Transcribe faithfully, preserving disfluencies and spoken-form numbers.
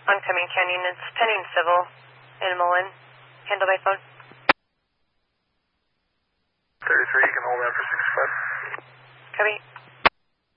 Oncoming Canyon, it's pending civil in Mullen. Handle by phone. thirty-three, you can hold that for six five. Copy.